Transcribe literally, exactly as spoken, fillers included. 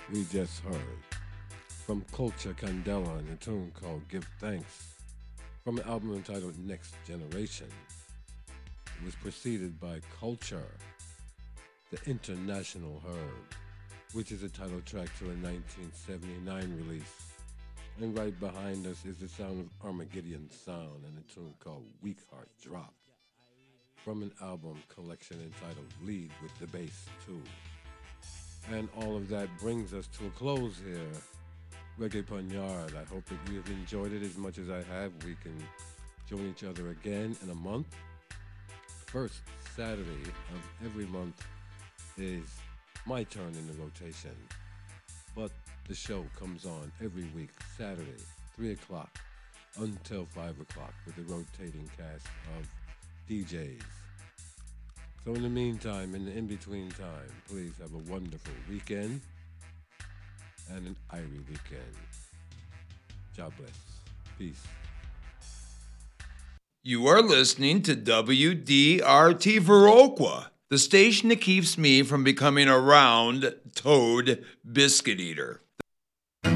We just heard from Culture Candela in a tune called Give Thanks from an album entitled Next Generation. It was preceded by Culture, the International Herb, which is a title track to a nineteen seventy-nine release. And right behind us is the sound of Armageddon Sound and a tune called Weak Heart Drop from an album collection entitled Lead with the Bass two. And all of that brings us to a close here. Reggae Panyard, I hope that you have enjoyed it as much as I have. We can join each other again in a month. First Saturday of every month is my turn in the rotation. But the show comes on every week, Saturday, three o'clock until five o'clock with a rotating cast of D Js. So in the meantime, in the in-between time, please have a wonderful weekend and an Irie weekend. God bless. Peace. You are listening to W D R T Viroqua, the station that keeps me from becoming a round-toed biscuit eater.